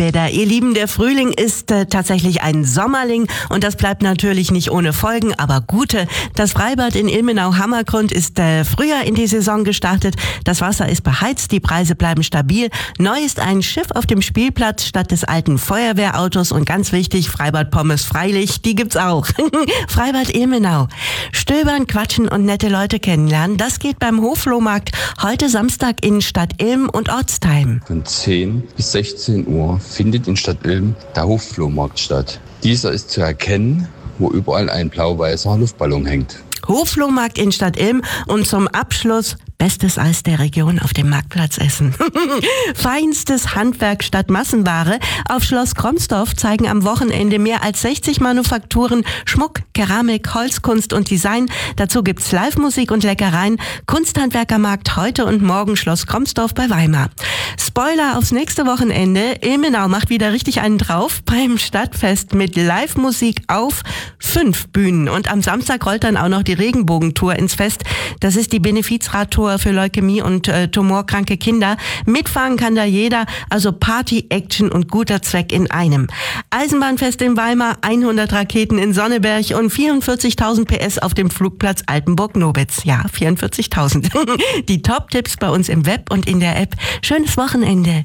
Freibäder. Ihr Lieben, der Frühling ist tatsächlich ein Sommerling und das bleibt natürlich nicht ohne Folgen, aber gute. Das Freibad in Ilmenau-Hammergrund ist früher in die Saison gestartet. Das Wasser ist beheizt, die Preise bleiben stabil. Neu ist ein Schiff auf dem Spielplatz statt des alten Feuerwehrautos und ganz wichtig, Freibad-Pommes freilich, die gibt's auch. Freibad Ilmenau. Stöbern, quatschen und nette Leute kennenlernen, das geht beim Hofflohmarkt heute Samstag in Stadt Ilm und Ortsteim. Von 10 bis 16 Uhr findet in Stadt Ilm der Hofflohmarkt statt. Dieser ist zu erkennen, wo überall ein blau-weißer Luftballon hängt. Hofflohmarkt in Stadt Ilm und zum Abschluss bestes Eis der Region auf dem Marktplatz essen. Feinstes Handwerk statt Massenware. Auf Schloss Kromsdorf zeigen am Wochenende mehr als 60 Manufakturen Schmuck, Keramik, Holzkunst und Design. Dazu gibt's Live-Musik und Leckereien. Kunsthandwerkermarkt heute und morgen Schloss Kromsdorf bei Weimar. Spoiler aufs nächste Wochenende. Ilmenau macht wieder richtig einen drauf beim Stadtfest mit Live-Musik auf 5 Bühnen. Und am Samstag rollt dann auch noch die Regenbogentour ins Fest. Das ist die Benefizradtour für Leukämie und tumorkranke Kinder. Mitfahren kann da jeder, also Party, Action und guter Zweck in einem. Eisenbahnfest in Weimar, 100 Raketen in Sonneberg und 44.000 PS auf dem Flugplatz Altenburg-Nobitz. Ja, 44.000. Die Top-Tipps bei uns im Web und in der App. Schönes Wochenende.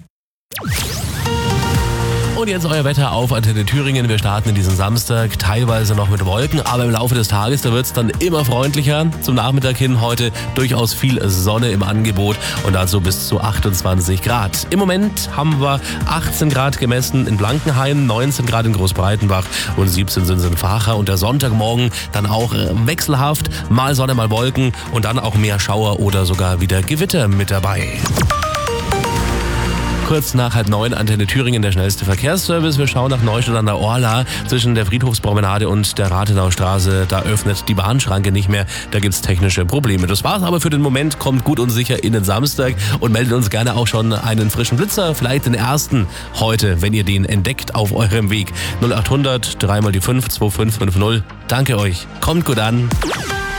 Und jetzt euer Wetter auf Antenne Thüringen. Wir starten in diesen Samstag teilweise noch mit Wolken, aber im Laufe des Tages, da wird es dann immer freundlicher. Zum Nachmittag hin heute durchaus viel Sonne im Angebot und dazu bis zu 28 Grad. Im Moment haben wir 18 Grad gemessen in Blankenhain, 19 Grad in Großbreitenbach und 17 sind es in Vacha. Und der Sonntagmorgen dann auch wechselhaft, mal Sonne, mal Wolken und dann auch mehr Schauer oder sogar wieder Gewitter mit dabei. Kurz nach 8:30 Antenne Thüringen, der schnellste Verkehrsservice. Wir schauen nach Neustadt an der Orla zwischen der Friedhofspromenade und der Rathenaustraße. Da öffnet die Bahnschranke nicht mehr. Da gibt's technische Probleme. Das war's aber für den Moment. Kommt gut und sicher in den Samstag und meldet uns gerne auch schon einen frischen Blitzer. Vielleicht den ersten heute, wenn ihr den entdeckt auf eurem Weg. 0800 3 mal die 5 2550. Danke euch. Kommt gut an.